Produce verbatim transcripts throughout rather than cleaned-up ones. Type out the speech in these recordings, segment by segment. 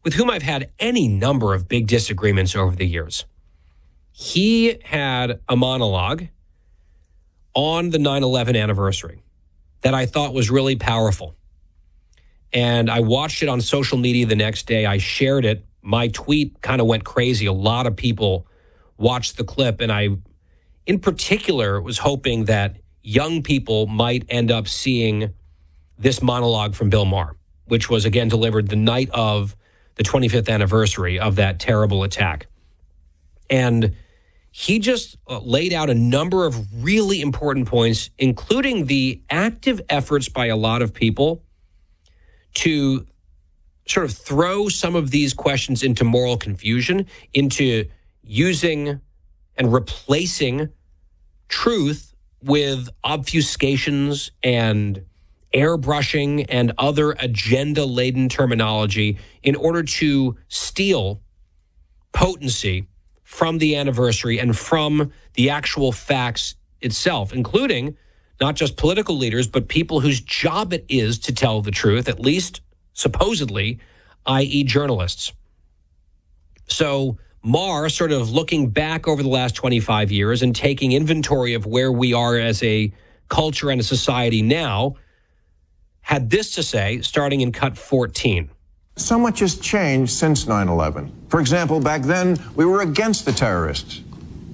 with whom I've had any number of big disagreements over the years. He had a monologue on the nine eleven anniversary that I thought was really powerful. And I watched it on social media the next day. I shared it. My tweet kind of went crazy. A lot of people watched the clip. And I, in particular, was hoping that young people might end up seeing this monologue from Bill Maher, which was, again, delivered the night of the twenty-fifth anniversary of that terrible attack. And he just laid out a number of really important points, including the active efforts by a lot of people to sort of throw some of these questions into moral confusion, into using and replacing truth with obfuscations and airbrushing and other agenda-laden terminology in order to steal potency from the anniversary and from the actual facts itself, including not just political leaders, but people whose job it is to tell the truth, at least supposedly, that is journalists. So Maher, sort of looking back over the last twenty-five years and taking inventory of where we are as a culture and a society now, had this to say, starting in cut fourteen. So much has changed since nine eleven. For example, back then, we were against the terrorists.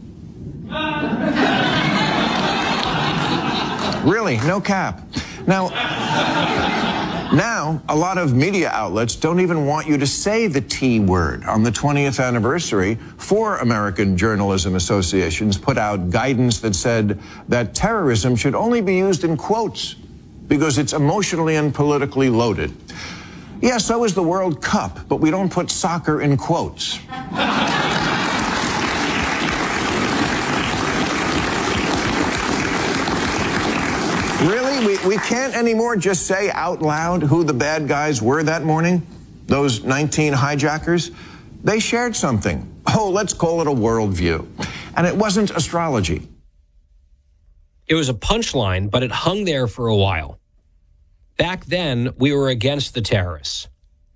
Really, no cap. Now, now, a lot of media outlets don't even want you to say the T word. On the twentieth anniversary, four American journalism associations put out guidance that said that terrorism should only be used in quotes because it's emotionally and politically loaded. Yeah, so is the World Cup, but we don't put soccer in quotes. Really? We, we can't anymore just say out loud who the bad guys were that morning? Those nineteen hijackers? They shared something. Oh, let's call it a worldview. And it wasn't astrology. It was a punchline, but it hung there for a while. Back then, we were against the terrorists.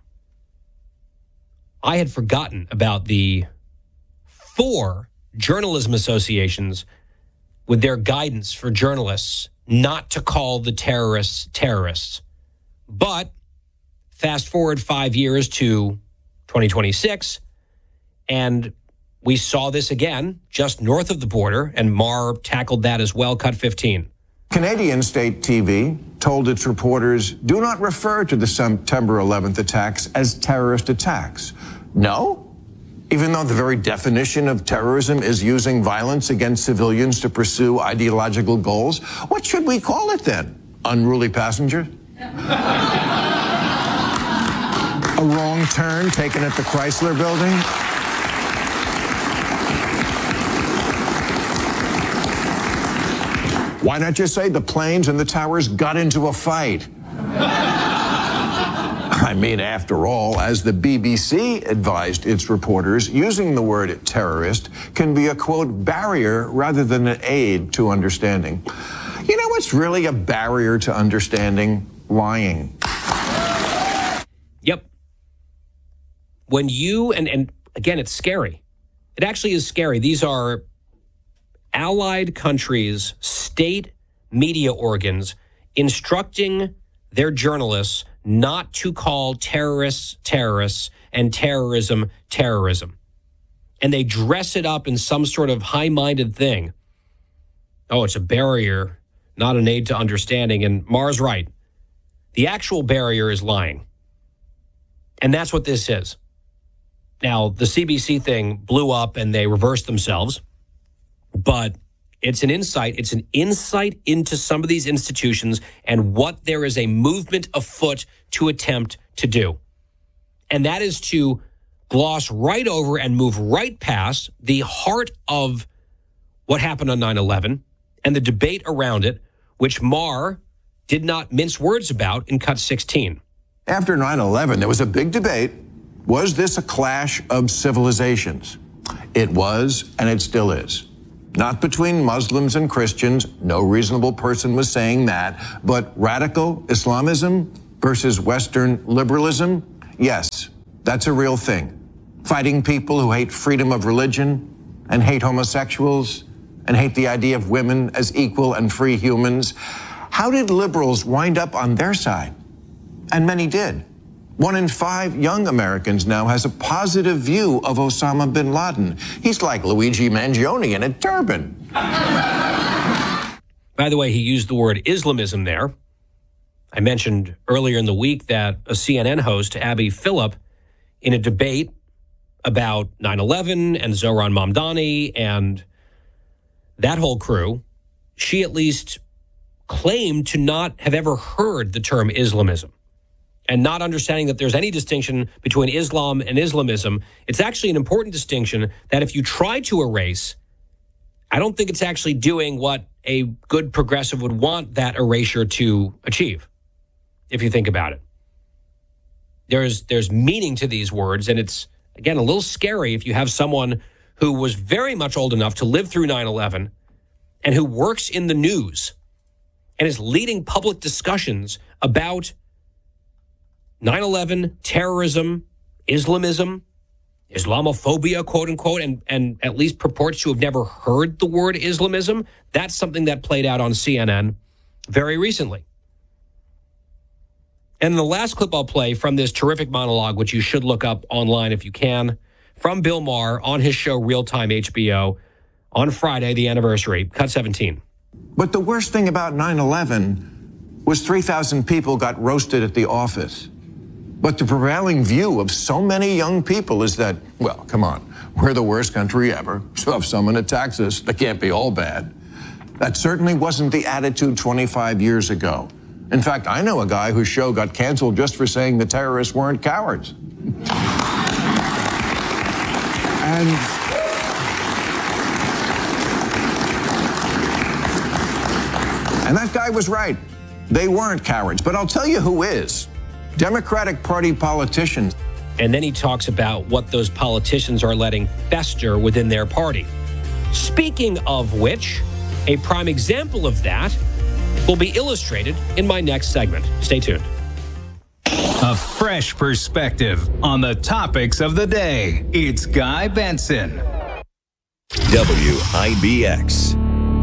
I had forgotten about the four journalism associations with their guidance for journalists not to call the terrorists terrorists. But fast forward five years to twenty twenty-six, and we saw this again just north of the border, and Maher tackled that as well, cut fifteen. Canadian state T V told its reporters, do not refer to the September eleventh attacks as terrorist attacks. No? Even though the very definition of terrorism is using violence against civilians to pursue ideological goals, what should we call it then? Unruly passenger? A wrong turn taken at the Chrysler Building? Why not just say the planes and the towers got into a fight? I mean, after all, as the B B C advised its reporters, using the word terrorist can be a, quote, barrier rather than an aid to understanding. You know what's really a barrier to understanding? Lying. Yep. When you, and, and again, it's scary. It actually is scary. These are allied countries, state media organs instructing their journalists not to call terrorists terrorists and terrorism terrorism. And they dress it up in some sort of high-minded thing. Oh, it's a barrier, not an aid to understanding. And Maher's right. The actual barrier is lying. And that's what this is. Now, the C B C thing blew up and they reversed themselves. But it's an insight. It's an insight into some of these institutions and what there is a movement afoot to attempt to do. And that is to gloss right over and move right past the heart of what happened on nine eleven and the debate around it, which Maher did not mince words about in cut sixteen. After nine eleven, there was a big debate. Was this a clash of civilizations? It was, and it still is. Not between Muslims and Christians. No reasonable person was saying that. But radical Islamism versus Western liberalism? Yes, That's a real thing. Fighting people who hate freedom of religion and hate homosexuals and hate the idea of women as equal and free humans. How did liberals wind up on their side? And many did. One in five young Americans now has a positive view of Osama bin Laden. He's like Luigi Mangione in a turban. By the way, he used the word Islamism there. I mentioned earlier in the week that a C N N host, Abby Phillip, in a debate about nine eleven and Zohran Mamdani and that whole crew, she at least claimed to not have ever heard the term Islamism and not understanding that there's any distinction between Islam and Islamism. It's actually an important distinction that if you try to erase, I don't think it's actually doing what a good progressive would want that erasure to achieve, if you think about it. There's there's meaning to these words, and it's, again, a little scary if you have someone who was very much old enough to live through nine eleven and who works in the news and is leading public discussions about nine eleven, terrorism, Islamism, Islamophobia, quote unquote, and, and at least purports to have never heard the word Islamism. That's something that played out on C N N very recently. And the last clip I'll play from this terrific monologue, which you should look up online if you can, from Bill Maher on his show Real Time H B O on Friday, the anniversary, cut seventeen. But the worst thing about nine eleven was three thousand people got roasted at the office. But the prevailing view of so many young people is that, well, come on, we're the worst country ever, so if someone attacks us, they can't be all bad. That certainly wasn't the attitude twenty-five years ago. In fact, I know a guy whose show got canceled just for saying the terrorists weren't cowards. And And that guy was right. They weren't cowards. But I'll tell you who is. Democratic Party politicians. And then he talks about what those politicians are letting fester within their party. Speaking of which, a prime example of that will be illustrated in my next segment. Stay tuned. A fresh perspective on the topics of the day. It's Guy Benson. W I B X.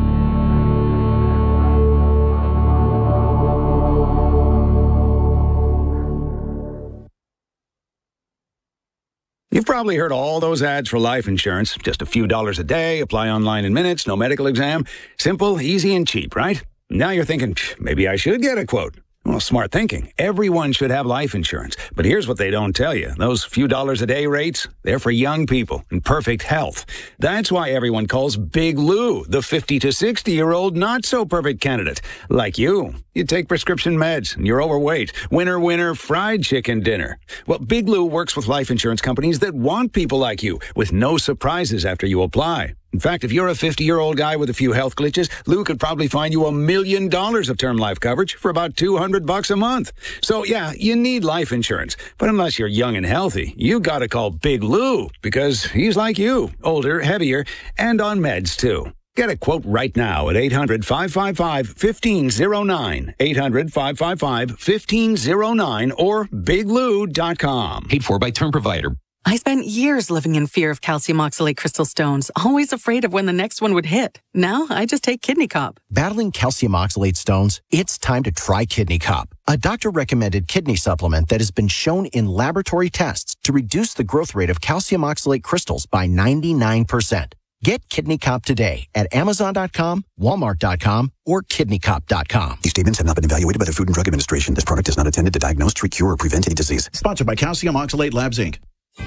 You've probably heard all those ads for life insurance. Just a few dollars a day, apply online in minutes, no medical exam. Simple, easy, and cheap, right? Now you're thinking, maybe I should get a quote. Well, smart thinking. Everyone should have life insurance. But here's what they don't tell you. Those few dollars a day rates, they're for young people in perfect health. That's why everyone calls Big Lou the fifty to sixty-year-old not-so-perfect candidate. Like you. You take prescription meds, and you're overweight. Winner, winner, fried chicken dinner. Well, Big Lou works with life insurance companies that want people like you, with no surprises after you apply. In fact, if you're a fifty-year-old guy with a few health glitches, Lou could probably find you a million dollars of term life coverage for about two hundred bucks a month. So, yeah, you need life insurance. But unless you're young and healthy, you gotta call Big Lou, because he's like you, older, heavier, and on meds, too. Get a quote right now at eight hundred, five five five, one five zero nine, eight hundred, five five five, one five zero nine, or big lou dot com. Paid for by Term Provider. I spent years living in fear of calcium oxalate crystal stones, always afraid of when the next one would hit. Now, I just take Kidney Cop. Battling calcium oxalate stones? It's time to try Kidney Cop, a doctor-recommended kidney supplement that has been shown in laboratory tests to reduce the growth rate of calcium oxalate crystals by ninety-nine percent. Get Kidney Cop today at amazon dot com, walmart dot com, or kidney cop dot com. These statements have not been evaluated by the Food and Drug Administration. This product is not intended to diagnose, treat, cure, or prevent any disease. Sponsored by Calcium Oxalate Labs, Incorporated.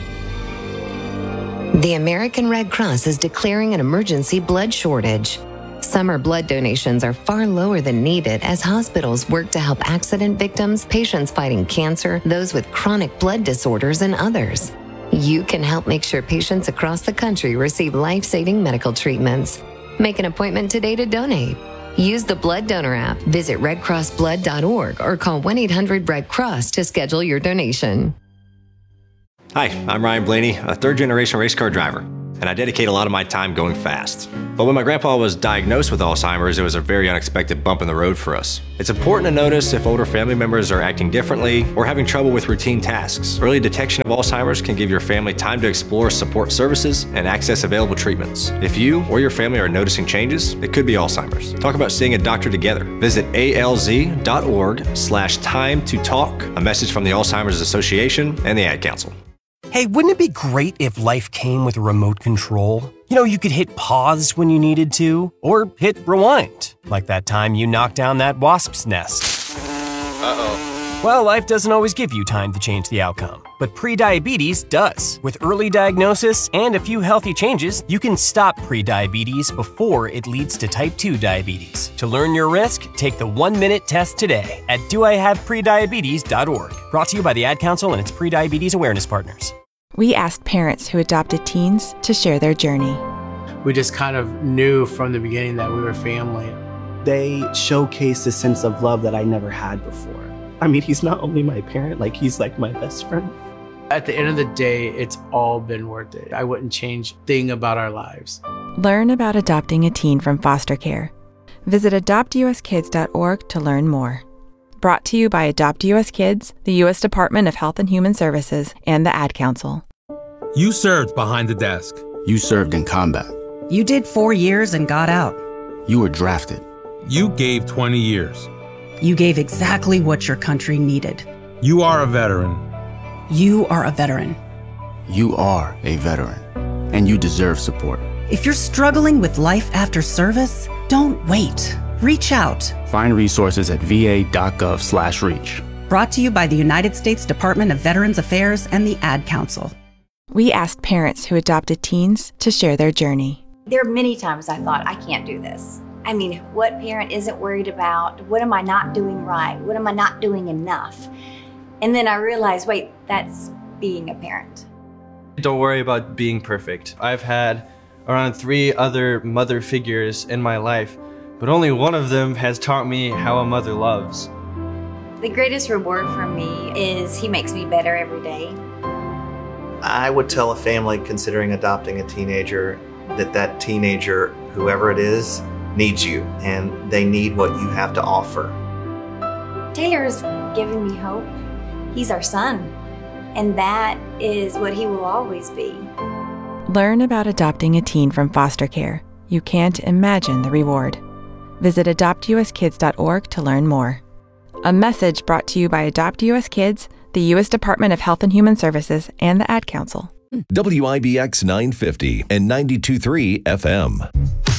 The American Red Cross is declaring an emergency blood shortage. Summer blood donations are far lower than needed as hospitals work to help accident victims, patients fighting cancer, those with chronic blood disorders, and others. You can help make sure patients across the country receive life-saving medical treatments. Make an appointment today to donate. Use the Blood Donor app, visit red cross blood dot org, or call one eight hundred red cross to schedule your donation. Hi, I'm Ryan Blaney, a third-generation race car driver. and I dedicate a lot of my time going fast. But when my grandpa was diagnosed with Alzheimer's, it was a very unexpected bump in the road for us. It's important to notice if older family members are acting differently or having trouble with routine tasks. Early detection of Alzheimer's can give your family time to explore support services and access available treatments. If you or your family are noticing changes, it could be Alzheimer's. Talk about seeing a doctor together. Visit alz.org slash time to talk. A message from the Alzheimer's Association and the Ad Council. Hey, wouldn't it be great if life came with a remote control? You know, you could hit pause when you needed to, or hit rewind, like that time you knocked down that wasp's nest. Uh-oh. Well, life doesn't always give you time to change the outcome, but prediabetes does. With early diagnosis and a few healthy changes, you can stop prediabetes before it leads to type two diabetes. To learn your risk, take the one-minute test today at do I have prediabetes dot org. Brought to you by the Ad Council and its prediabetes awareness partners. We asked parents who adopted teens to share their journey. We just kind of knew from the beginning that we were family. They showcased a sense of love that I never had before. I mean, he's not only my parent, like he's like my best friend. At the end of the day, it's all been worth it. I wouldn't change a thing about our lives. Learn about adopting a teen from foster care. Visit adopt u s kids dot org to learn more. Brought to you by Adopt U S Kids, the U S Department of Health and Human Services, and the Ad Council. You served behind the desk. You served in combat. You did four years and got out. You were drafted. You gave twenty years. You gave exactly what your country needed. You are a veteran. You are a veteran. You are a veteran, and you deserve support. If you're struggling with life after service, don't wait. Reach out. Find resources at va.gov slash reach. Brought to you by the United States Department of Veterans Affairs and the Ad Council. We asked parents who adopted teens to share their journey. There are many times I thought, I can't do this. I mean, what parent isn't worried about? What am I not doing right? What am I not doing enough? And then I realized, wait, that's being a parent. Don't worry about being perfect. I've had around three other mother figures in my life, but only one of them has taught me how a mother loves. The greatest reward for me is he makes me better every day. I would tell a family considering adopting a teenager that that teenager, whoever it is, needs you, and they need what you have to offer. Taylor's given me hope. He's our son, and that is what he will always be. Learn about adopting a teen from foster care. You can't imagine the reward. Visit adopt u s kids dot org to learn more. A message brought to you by Adopt U S Kids, the U S Department of Health and Human Services, and the Ad Council. W I B X nine fifty and ninety-two point three F M.